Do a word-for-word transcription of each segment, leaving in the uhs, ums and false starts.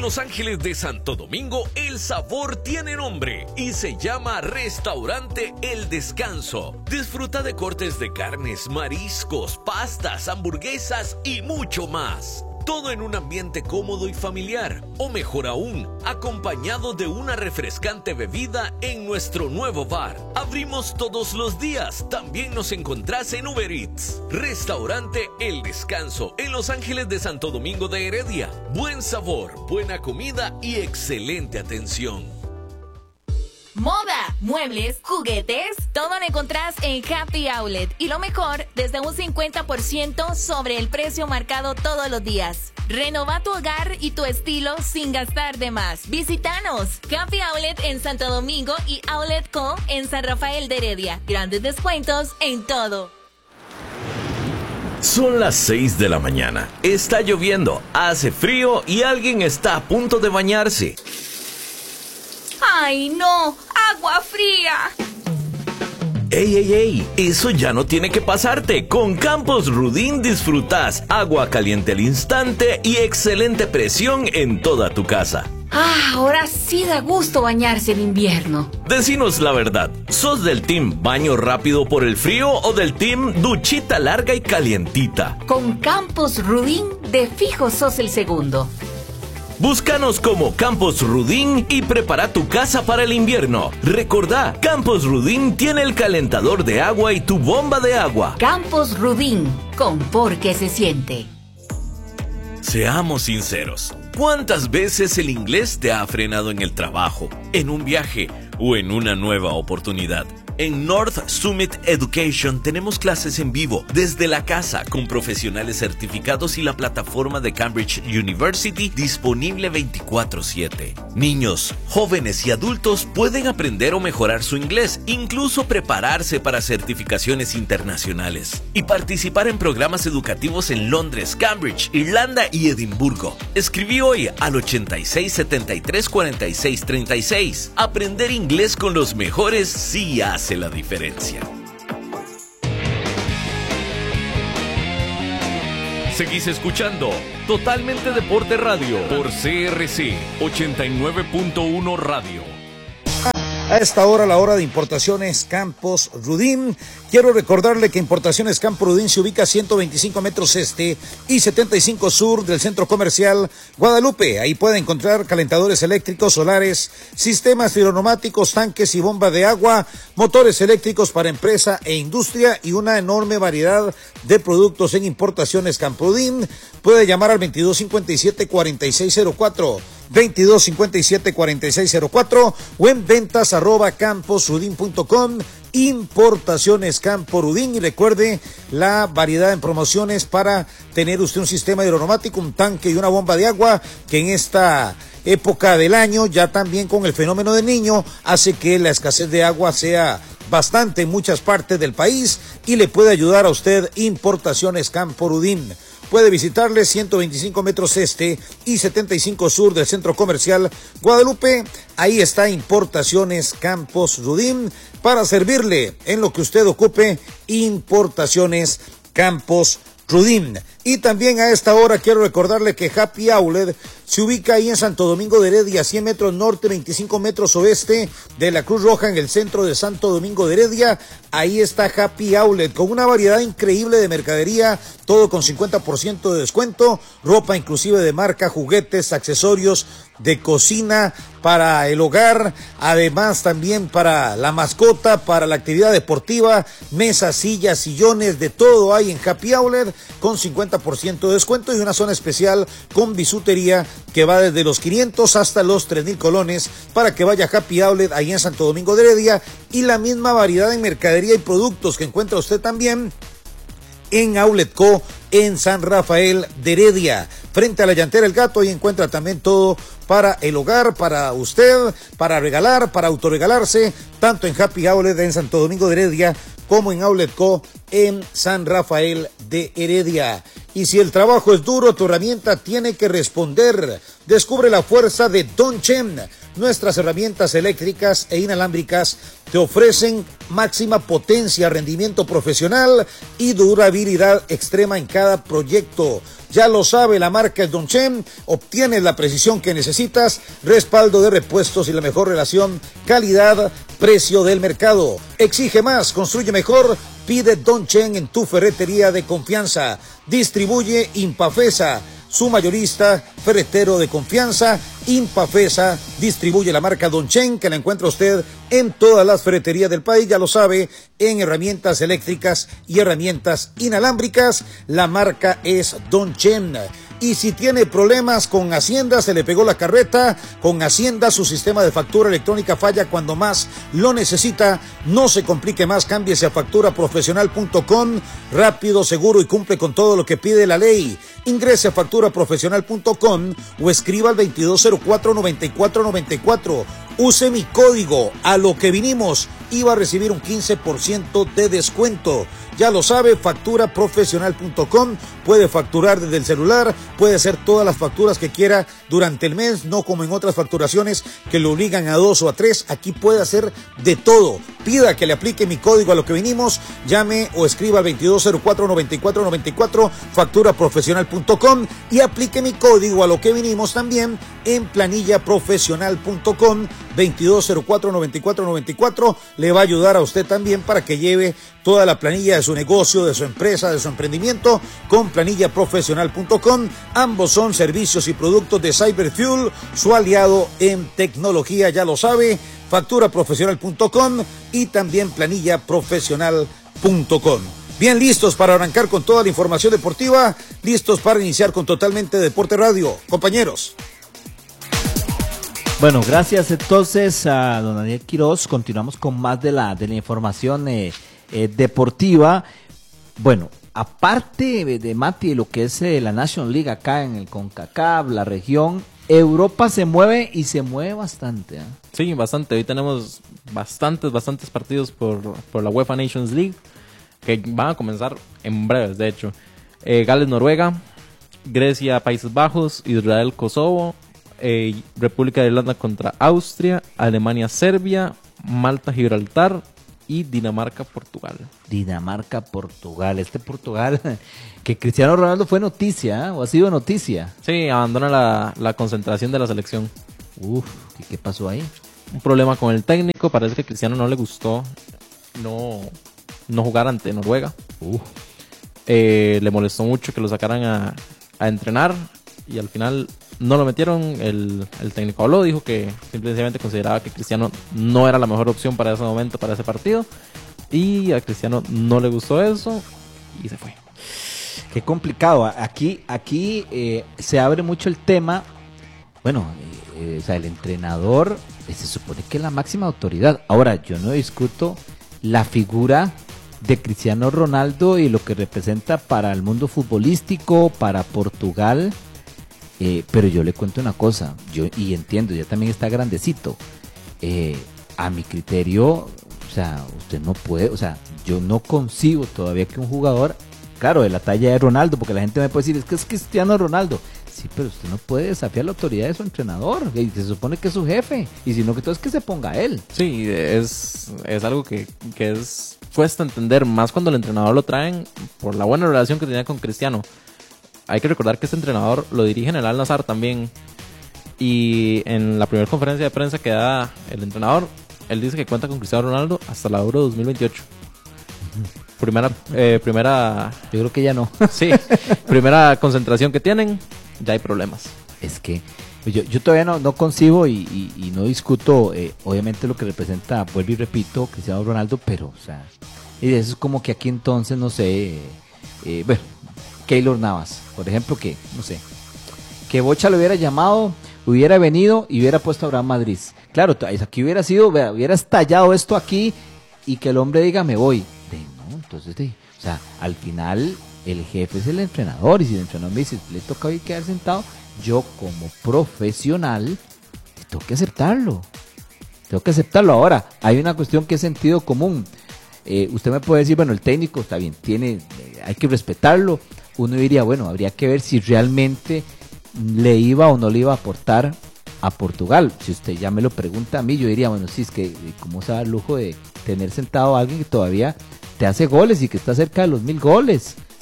Los Ángeles de Santo Domingo, el sabor tiene nombre y se llama Restaurante El Descanso. Disfruta de cortes de carnes, mariscos, pastas, hamburguesas y mucho más. Todo en un ambiente cómodo y familiar, o mejor aún, acompañado de una refrescante bebida en nuestro nuevo bar. Abrimos todos los días, también nos encontrás en Uber Eats. Restaurante El Descanso, en Los Ángeles de Santo Domingo de Heredia. Buen sabor, buena comida y excelente atención. Moda, muebles, juguetes, todo lo encontrás en Happy Outlet. Y lo mejor, desde un cincuenta por ciento sobre el precio marcado todos los días. Renova tu hogar y tu estilo sin gastar de más. Visítanos. Happy Outlet en Santo Domingo y Outlet Co en San Rafael de Heredia. Grandes descuentos en todo. Son las seis de la mañana. Está lloviendo, hace frío y alguien está a punto de bañarse. ¡Ay, no! ¡Agua fría! ¡Ey, ey, ey! Eso ya no tiene que pasarte. Con Campos Rudin disfrutas agua caliente al instante y excelente presión en toda tu casa. Ah, ahora sí da gusto bañarse en invierno. Decinos la verdad, ¿sos del team baño rápido por el frío o del team duchita larga y calientita? Con Campos Rudin, de fijo sos el segundo. Búscanos como Campos Rudin y prepara tu casa para el invierno. Recordá, Campos Rudin tiene el calentador de agua y tu bomba de agua. Campos Rudin, con por qué se siente. Seamos sinceros, ¿cuántas veces el inglés te ha frenado en el trabajo, en un viaje o en una nueva oportunidad? En North Summit Education tenemos clases en vivo desde la casa con profesionales certificados y la plataforma de Cambridge University disponible veinticuatro siete. Niños, jóvenes y adultos pueden aprender o mejorar su inglés, incluso prepararse para certificaciones internacionales y participar en programas educativos en Londres, Cambridge, Irlanda y Edimburgo. Escribí hoy al ochenta y seis, setenta y tres, cuarenta y seis, treinta y seis. Aprender inglés con los mejores sí hace la diferencia. Seguís escuchando Totalmente Deporte Radio por C R C ochenta y nueve punto uno Radio. A esta hora, la hora de Importaciones Campos Rudin. Quiero recordarle que Importaciones Campos Rudin se ubica a ciento veinticinco metros este y setenta y cinco sur del Centro Comercial Guadalupe. Ahí puede encontrar calentadores eléctricos, solares, sistemas hidroneumáticos, tanques y bomba de agua, motores eléctricos para empresa e industria y una enorme variedad de productos en Importaciones Campos Rudin. Puede llamar al veintidós cincuenta y siete, cuarenta y seis cero cuatro. veintidós cincuenta y siete, cuarenta y seis cero cuatro o en ventas arroba camposrudin punto com. Importaciones Campo Rudin, y recuerde la variedad en promociones para tener usted un sistema hidroneumático, un tanque y una bomba de agua que en esta época del año, ya también con el fenómeno del Niño, hace que la escasez de agua sea bastante en muchas partes del país y le puede ayudar a usted Importaciones Campo Rudin. Puede visitarle ciento veinticinco metros este y setenta y cinco sur del Centro Comercial Guadalupe. Ahí está Importaciones Campos Rudin para servirle en lo que usted ocupe. Importaciones Campos Rudin. Y también a esta hora quiero recordarle que Happy Outlet se ubica ahí en Santo Domingo de Heredia, cien metros norte, veinticinco metros oeste de la Cruz Roja, en el centro de Santo Domingo de Heredia. Ahí está Happy Outlet, con una variedad increíble de mercadería, todo con cincuenta por ciento de descuento, ropa inclusive de marca, juguetes, accesorios de cocina para el hogar, además también para la mascota, para la actividad deportiva, mesas, sillas, sillones, de todo hay en Happy Outlet con cincuenta por ciento de descuento y una zona especial con bisutería que va desde los quinientos hasta los tres mil colones para que vaya a Happy Outlet ahí en Santo Domingo de Heredia, y la misma variedad en mercadería y productos que encuentra usted también en Outlet Co en San Rafael de Heredia, frente a la llantera El Gato. Ahí encuentra también todo para el hogar, para usted, para regalar, para autorregalarse, tanto en Happy Outlet en Santo Domingo de Heredia como en Outlet Co en San Rafael de Heredia. Y si el trabajo es duro, tu herramienta tiene que responder. Descubre la fuerza de Dongchen. Nuestras herramientas eléctricas e inalámbricas te ofrecen máxima potencia, rendimiento profesional y durabilidad extrema en cada proyecto. Ya lo sabe, la marca es Donchen. Obtienes la precisión que necesitas, respaldo de repuestos y la mejor relación calidad-precio del mercado. Exige más, construye mejor. Pide Donchen en tu ferretería de confianza. Distribuye Impafesa, su mayorista ferretero de confianza. Impafesa distribuye la marca Donchen, que la encuentra usted en todas las ferreterías del país, ya lo sabe, en herramientas eléctricas y herramientas inalámbricas. La marca es Donchen. Y si tiene problemas con Hacienda, se le pegó la carreta, con Hacienda su sistema de factura electrónica falla cuando más lo necesita, no se complique más, cámbiese a factura profesional punto com, rápido, seguro y cumple con todo lo que pide la ley. Ingrese a factura profesional punto com o escriba al veintidós cero cuatro, noventa y cuatro noventa y cuatro. Use mi código, a lo que vinimos, y va a recibir un quince por ciento de descuento. Ya lo sabe, factura profesional punto com, puede facturar desde el celular, puede hacer todas las facturas que quiera durante el mes, no como en otras facturaciones que lo obligan a dos o a tres. Aquí puede hacer de todo. Pida que le aplique mi código a lo que vinimos, llame o escriba al veintidós cero cuatro, noventa y cuatro noventa y cuatro, factura profesional punto com, y aplique mi código a lo que vinimos también en planilla profesional punto com. veintidós cero cuatro, noventa y cuatro noventa y cuatro le va a ayudar a usted también para que lleve toda la planilla de su negocio, de su empresa, de su emprendimiento con planilla profesional punto com. Ambos son servicios y productos de Cyberfuel, su aliado en tecnología, ya lo sabe, factura profesional punto com y también planilla profesional punto com. Bien, listos para arrancar con toda la información deportiva, listos para iniciar con Totalmente Deporte Radio. Compañeros. Bueno, gracias entonces a don Daniel Quiroz. Continuamos con más de la, de la información eh, eh, deportiva. Bueno, aparte de, de Mati, de lo que es eh, la National League acá en el CONCACAF, la región, Europa se mueve y se mueve bastante. ¿eh? Sí, bastante. Hoy tenemos bastantes, bastantes partidos por, por la UEFA Nations League que van a comenzar en breves, de hecho. Eh, Gales, Noruega, Grecia, Países Bajos, Israel, Kosovo, eh, República de Irlanda contra Austria, Alemania, Serbia, Malta, Gibraltar y Dinamarca, Portugal. Dinamarca, Portugal. Este Portugal que Cristiano Ronaldo fue noticia, ¿eh? O ha sido noticia. Sí, abandona la, la concentración de la selección. Uf, ¿y qué pasó ahí? Un problema con el técnico. Parece que a Cristiano no le gustó no, no jugar ante Noruega. Uf. Eh, le molestó mucho que lo sacaran a, a entrenar y al final no lo metieron. El, el técnico habló, dijo que simplemente consideraba que Cristiano no era la mejor opción para ese momento, para ese partido, y a Cristiano no le gustó eso y se fue. Qué complicado. Aquí, aquí eh, se abre mucho el tema. Bueno, eh, eh, o sea, el entrenador eh, se supone que es la máxima autoridad. Ahora, yo no discuto la figura de Cristiano Ronaldo y lo que representa para el mundo futbolístico, para Portugal, eh, pero yo le cuento una cosa, yo y entiendo, ya también está grandecito, eh, a mi criterio, o sea, usted no puede, o sea, yo no concibo todavía que un jugador, claro, de la talla de Ronaldo, porque la gente me puede decir, es que es Cristiano Ronaldo, sí, pero usted no puede desafiar la autoridad de su entrenador, y se supone que es su jefe, y si no, que todo es que se ponga él. Sí, es, es algo que, que es cuesta entender, más cuando el entrenador lo traen por la buena relación que tenía con Cristiano. Hay que recordar que este entrenador lo dirige en el Al-Nassr también, y en la primera conferencia de prensa que da el entrenador, él dice que cuenta con Cristiano Ronaldo hasta la Euro dos mil veintiocho. Primera, eh, primera... Yo creo que ya no. Sí, primera concentración que tienen, ya hay problemas. Es que yo, yo todavía no, no concibo y, y, y no discuto, eh, obviamente, lo que representa, vuelvo y repito, Cristiano Ronaldo, pero, o sea, y eso es como que aquí entonces, no sé, eh, eh, bueno, Keylor Navas, por ejemplo, que, no sé, que Bocha lo hubiera llamado, hubiera venido y hubiera puesto a Abraham Madrid. Claro, aquí hubiera sido, hubiera estallado esto aquí y que el hombre diga, me voy. De, no, entonces, de, o sea, al final el jefe es el entrenador y si el entrenador me dice, le toca hoy quedar sentado, yo como profesional tengo que aceptarlo. Tengo que aceptarlo. Ahora, hay una cuestión que es sentido común. Eh, usted me puede decir, bueno, el técnico está bien, tiene, eh, hay que respetarlo. Uno diría, bueno, habría que ver si realmente le iba o no le iba a aportar a Portugal. Si usted ya me lo pregunta a mí, yo diría, bueno, sí, es que cómo se da el lujo de tener sentado a alguien que todavía te hace goles y que está cerca de los mil goles.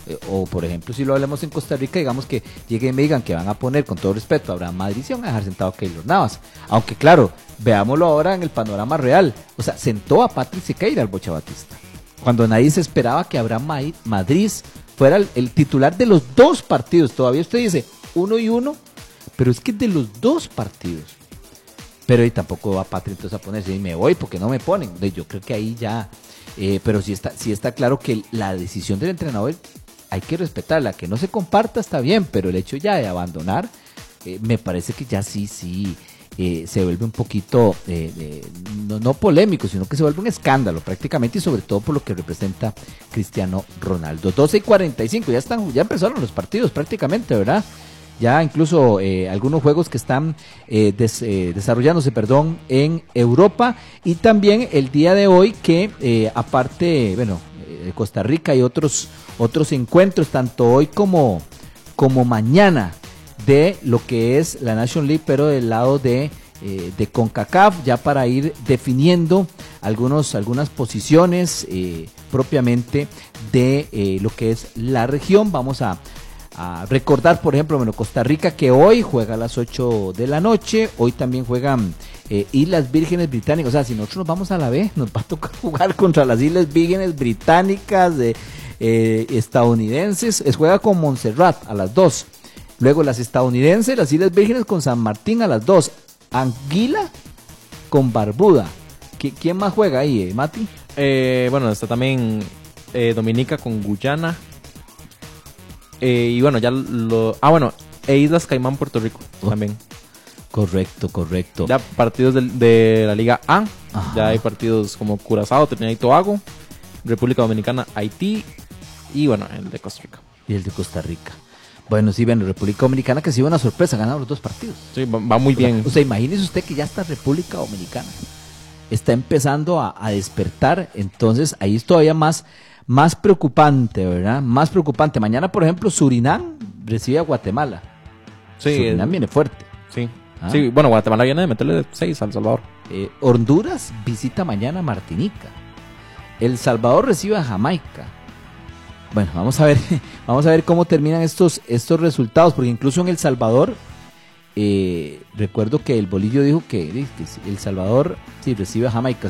Eh, o por ejemplo, si lo hablamos en Costa Rica, digamos que lleguen y me digan que van a poner, con todo respeto, a Abraham Madrid, y van a dejar sentado a Keylor Navas. Aunque claro, veámoslo ahora en el panorama real. O sea, sentó a Patrick Sequeira al Bocha Batista, cuando nadie se esperaba que Abraham Madrid fuera el, el titular de los dos partidos. Todavía usted dice uno y uno, pero es que de los dos partidos. Pero y tampoco va Patrick entonces a ponerse y me voy porque no me ponen. Yo creo que ahí ya, eh, pero sí está, sí está claro que la decisión del entrenador hay que respetarla, que no se comparta está bien, pero el hecho ya de abandonar, eh, me parece que ya sí, sí, eh, se vuelve un poquito, eh, eh, no, no polémico, sino que se vuelve un escándalo prácticamente, y sobre todo por lo que representa Cristiano Ronaldo. doce y cuarenta y cinco, ya están, ya empezaron los partidos prácticamente, ¿verdad? Ya incluso eh, algunos juegos que están eh, des, eh, desarrollándose, perdón, en Europa, y también el día de hoy que eh, aparte, bueno, eh, Costa Rica y otros otros encuentros, tanto hoy como, como mañana, de lo que es la National League, pero del lado de, eh, de CONCACAF, ya para ir definiendo algunos, algunas posiciones eh, propiamente de eh, lo que es la región. Vamos a A recordar, por ejemplo, bueno, Costa Rica, que hoy juega a las ocho de la noche, hoy también juegan eh, Islas Vírgenes Británicas. O sea, si nosotros nos vamos a la B, nos va a tocar jugar contra las Islas Vírgenes Británicas, de, eh, estadounidenses. Es, juega con Montserrat a las dos, luego las estadounidenses, las Islas Vírgenes con San Martín a las dos, Anguila con Barbuda. ¿Quién más juega ahí, eh, Mati? Eh, bueno, está también eh, Dominica con Guyana. Eh, y bueno, ya lo... Ah, bueno, e Islas Caimán, Puerto Rico, oh, también. Correcto, correcto. Ya partidos de, de la Liga A. Ajá. Ya hay partidos como Curazao, Trinidad y Tobago, República Dominicana, Haití y bueno, el de Costa Rica. Y el de Costa Rica. Bueno, sí, bueno, República Dominicana, que ha sido una sorpresa, ganaron los dos partidos. Sí, va, va muy bien. O sea, imagínese usted que ya está República Dominicana, está empezando a, a despertar, entonces ahí es todavía más... Más preocupante, ¿verdad? Más preocupante. Mañana, por ejemplo, Surinam recibe a Guatemala. Sí, Surinam eh, viene fuerte. Sí. ¿Ah? Sí, bueno, Guatemala viene de meterle seis a El Salvador. Eh, Honduras visita mañana Martinica. El Salvador recibe a Jamaica. Bueno, vamos a ver, vamos a ver cómo terminan estos, estos resultados, porque incluso en El Salvador, eh, recuerdo que el Bolillo dijo que, que El Salvador sí recibe a Jamaica.